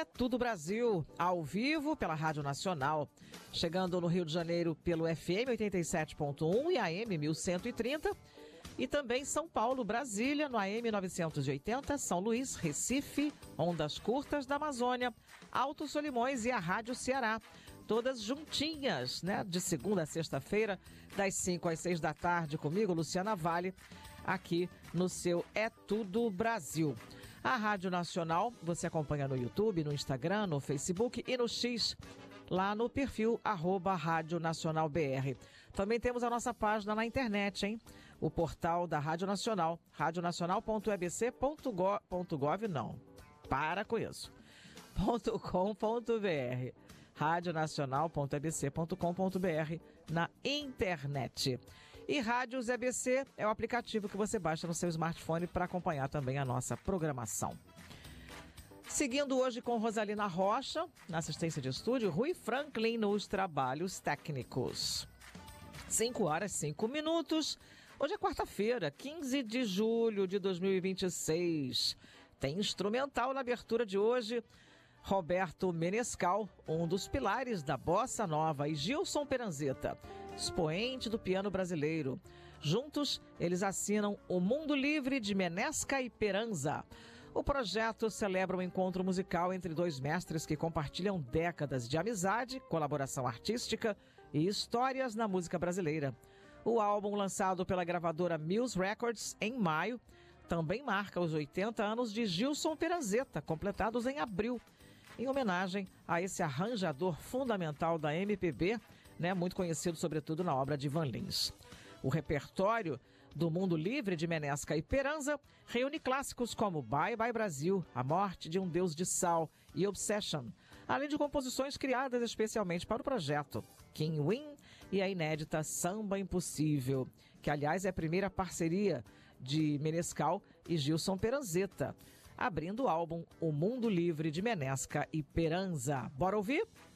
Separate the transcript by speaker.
Speaker 1: É Tudo Brasil, ao vivo pela Rádio Nacional. Chegando no Rio de Janeiro pelo FM 87.1 e AM 1130. E também São Paulo, Brasília, no AM 980, São Luís, Recife, Ondas Curtas da Amazônia, Alto Solimões e a Rádio Ceará. Todas juntinhas, né? De segunda a sexta-feira, das 5 às 6 da tarde, comigo, Luciana Vale, aqui no seu É Tudo Brasil. A Rádio Nacional você acompanha no YouTube, no Instagram, no Facebook e no X, lá no perfil @Rádio Nacional BR. Também temos a nossa página na internet, hein? O portal da Rádio Nacional, radionacional.ebc.gov, não, para com isso, .com.br, radionacional.ebc.com.br na internet. E Rádios EBC é o aplicativo que você baixa no seu smartphone para acompanhar também a nossa programação. Seguindo hoje com Rosalina Rocha, na assistência de estúdio, Rui Franklin nos trabalhos técnicos. 5h05. Hoje é quarta-feira, 15 de julho de 2026. Tem instrumental na abertura de hoje. Roberto Menescal, um dos pilares da Bossa Nova, e Gilson Peranzeta, expoente do piano brasileiro. Juntos, eles assinam O Mundo Livre de Menesca e Peranza. O projeto celebra um encontro musical entre dois mestres que compartilham décadas de amizade, colaboração artística e histórias na música brasileira. O álbum, lançado pela gravadora Muse Records em maio, também marca os 80 anos de Gilson Peranzeta, completados em abril, em homenagem a esse arranjador fundamental da MPB, né, muito conhecido sobretudo na obra de Ivan Lins. O repertório do Mundo Livre de Menesca e Peranza reúne clássicos como Bye Bye Brasil, A Morte de um Deus de Sal e Obsession, além de composições criadas especialmente para o projeto, King Win e a inédita Samba Impossível, que aliás é a primeira parceria de Menescal e Gilson Peranzeta, abrindo o álbum O Mundo Livre de Menesca e Peranza. Bora ouvir?